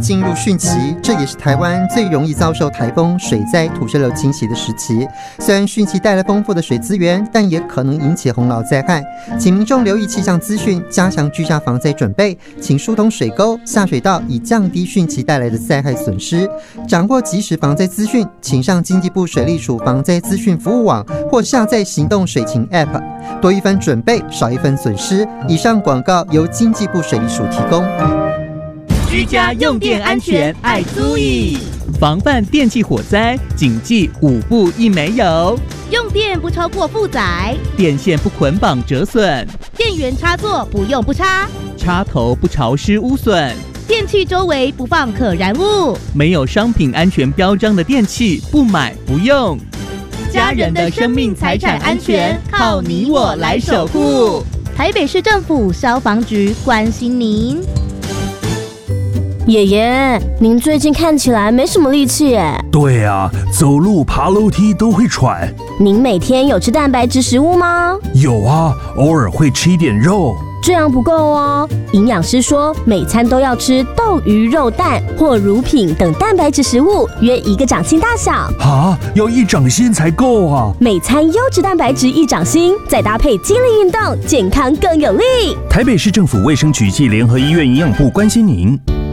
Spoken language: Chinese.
进入汛期，这也是台湾最容易遭受台风、水灾、土石流侵袭的时期。虽然汛期带来丰富的水资源，但也可能引起洪涝灾害，请民众留意气象资讯，加强居家防灾准备，请疏通水沟、下水道，以降低汛期带来的灾害损失。掌握即时防灾资讯，请上经济部水利署防灾资讯服务网或下载行动水情 App， 多一分准备，少一分损失。以上广告由经济部水利署提供。 居家用电安全爱注意，防范电器火灾，谨记5不1没有： 用电不超过负载， 电线不捆绑折损， 电源插座不用不插， 插头不潮湿污损， 电器周围不放可燃物， 没有商品安全标章的电器不买不用。 家人的生命财产安全靠你我来守护。台北市政府消防局关心您。 爷爷，您最近看起来没什么力气耶。 对啊，走路爬楼梯都会喘。 您每天有吃蛋白质食物吗？ 有啊，偶尔会吃一点肉。 这样不够哦，营养师说每餐都要吃豆鱼肉蛋或乳品等蛋白质食物，约1个掌心大小。 啊，要1掌心才够啊！ 每餐优质蛋白质1掌心，再搭配肌力运动，健康更有力。 台北市政府卫生局暨联合医院营养部关心您。